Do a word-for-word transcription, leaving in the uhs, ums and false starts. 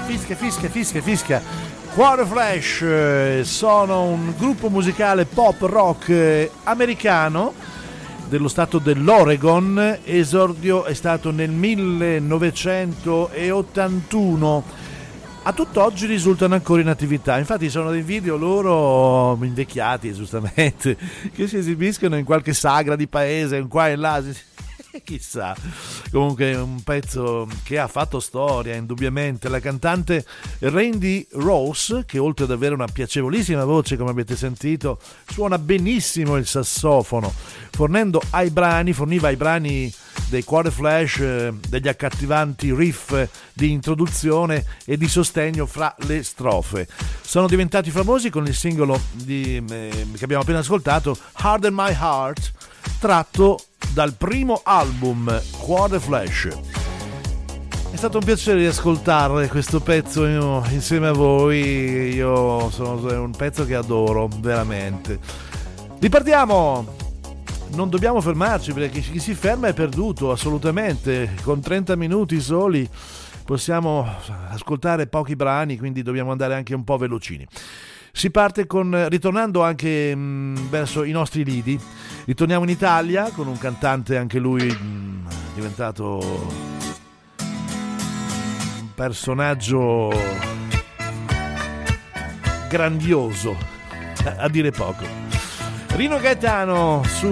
Fischia, fischia, fischia, fischia. Quarter Flash sono un gruppo musicale pop rock americano dello stato dell'Oregon. Esordio è stato nel millenovecentottantuno. A tutt'oggi risultano ancora in attività. Infatti sono dei video loro invecchiati, giustamente, che si esibiscono in qualche sagra di paese, in qua e là. Chissà, comunque è un pezzo che ha fatto storia indubbiamente. La cantante Randy Rose, che oltre ad avere una piacevolissima voce, come avete sentito, suona benissimo il sassofono, fornendo ai brani, forniva ai brani dei Quarter Flash eh, degli accattivanti riff di introduzione e di sostegno fra le strofe. Sono diventati famosi con il singolo di, eh, che abbiamo appena ascoltato, Harden My Heart, tratto dal primo album Quarter Flash. È stato un piacere riascoltare questo pezzo io, insieme a voi. Io sono è un pezzo che adoro veramente. Ripartiamo. Non dobbiamo fermarci, perché chi si ferma è perduto assolutamente. Con trenta minuti soli possiamo ascoltare pochi brani, quindi dobbiamo andare anche un po' velocini. Si parte con, ritornando anche mh, verso i nostri lidi, ritorniamo in Italia con un cantante anche lui mh, diventato un personaggio grandioso, a dire poco. Rino Gaetano su